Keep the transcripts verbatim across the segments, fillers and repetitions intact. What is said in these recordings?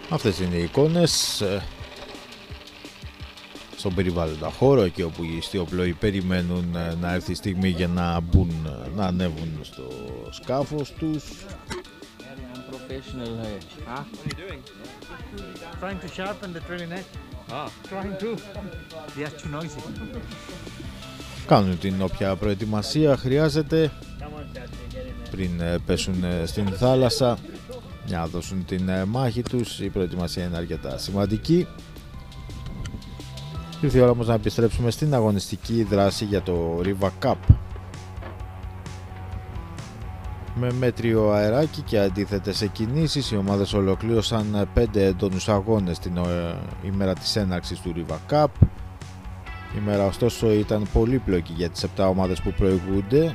Αυτές είναι οι εικόνες στον περιβάλλοντα χώρο, εκεί όπου οι ιστιοπλοοί περιμένουν να έρθει η στιγμή για να μπουν, να ανέβουν στο σκάφος τους. Κάνουν την όποια προετοιμασία χρειάζεται πριν πέσουν στην θάλασσα για να δώσουν την μάχη τους. Η προετοιμασία είναι αρκετά σημαντική. Ήρθε η ώρα όμως να επιστρέψουμε στην αγωνιστική δράση για το Riva Cup. Με μέτριο αεράκι και αντίθετες κινήσεις, οι ομάδες ολοκλήρωσαν πέντε έντονους αγώνες την ημέρα της έναρξης του Riva Cup. Η ημέρα ωστόσο ήταν πολύπλοκη για τις επτά ομάδες που προηγούνται.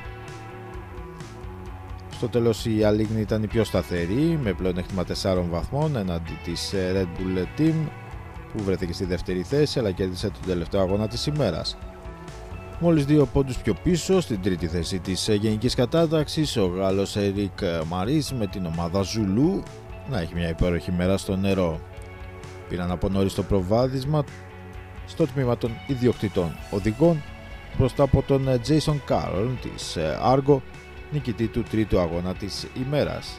Στο τέλος η Αλίγνη ήταν η πιο σταθερή, με πλεονέκτημα τεσσάρων βαθμών εναντί της Red Bull Team, που βρέθηκε στη δεύτερη θέση αλλά κέρδισε τον τελευταίο αγώνα της ημέρας. Μόλις δύο πόντους πιο πίσω, στην τρίτη θέση της γενικής κατάταξης, ο Γάλλος Ερικ Μαρίς με την ομάδα Ζουλού να έχει μια υπέροχη μέρα στο νερό. Πήραν από νωρίς το προβάδισμα στο τμήμα των ιδιοκτητών οδηγών μπροστά από τον Jason Carroll της Argo, νικητή του τρίτου αγώνα της ημέρας.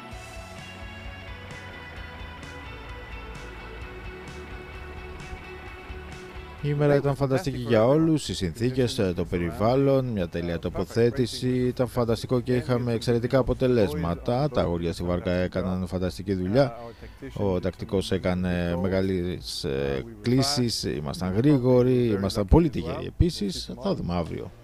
Η ημέρα ήταν φανταστική για όλους, οι συνθήκες, το περιβάλλον, μια τέλεια τοποθέτηση, ήταν φανταστικό και είχαμε εξαιρετικά αποτελέσματα. Τα αγόρια στη βάρκα έκαναν φανταστική δουλειά, ο τακτικός έκανε μεγάλες κλήσεις, ήμασταν γρήγοροι, ήμασταν πολύ τυχεροί επίσης. Θα δούμε αύριο.